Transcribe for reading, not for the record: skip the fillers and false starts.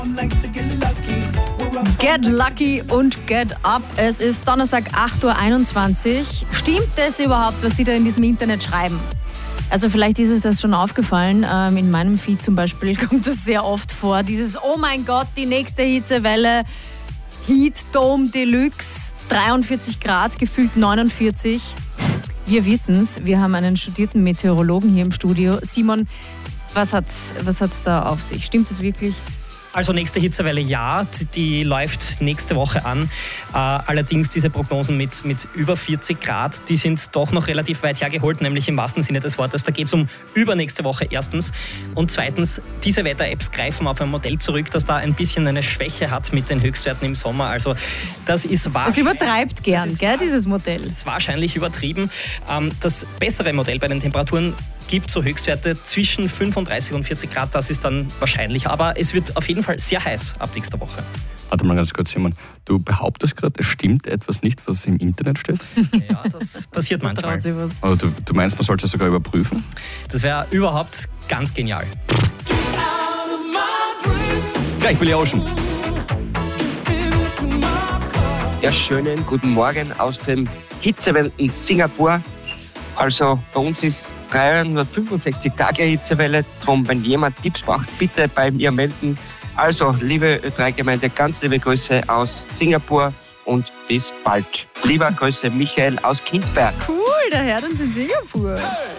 Get lucky und get up. Es ist Donnerstag, 8.21 Uhr. Stimmt das überhaupt, was Sie da in diesem Internet schreiben? Also vielleicht ist es das schon aufgefallen. In meinem Feed zum Beispiel kommt das sehr oft vor. Dieses, oh mein Gott, die nächste Hitzewelle. Heat Dome Deluxe, 43 Grad, gefühlt 49. Wir wissen's. Wir haben einen studierten Meteorologen hier im Studio. Simon, was hat's da auf sich? Stimmt das wirklich? Also nächste Hitzewelle, ja, die läuft nächste Woche an. Allerdings diese Prognosen mit über 40 Grad, die sind doch noch relativ weit hergeholt, nämlich im wahrsten Sinne des Wortes. Da geht es um übernächste Woche erstens. Und zweitens, diese Wetter-Apps greifen auf ein Modell zurück, das da ein bisschen eine Schwäche hat mit den Höchstwerten im Sommer. Also das ist wahrscheinlich... Das übertreibt gern, gell, dieses Modell. Das ist wahrscheinlich übertrieben. Das bessere Modell bei den Temperaturen gibt so Höchstwerte zwischen 35 und 40 Grad, das ist dann wahrscheinlich. Aber es wird auf jeden Fall sehr heiß ab nächster Woche. Warte mal ganz kurz, Simon. Du behauptest gerade, es stimmt etwas nicht, was im Internet steht? Ja, das passiert manchmal. Aber du meinst, man sollte es sogar überprüfen? Das wäre überhaupt ganz genial. Gleich Billy Ocean. Ja, schönen guten Morgen aus dem hitzewenden Singapur. Also bei uns ist 365 Tage Hitzewelle. Darum, wenn jemand Tipps braucht, bitte bei mir melden. Also, liebe Ö3-Gemeinde, ganz liebe Grüße aus Singapur und bis bald. Lieber Grüße Michael aus Kindberg. Cool, der hört uns in Singapur.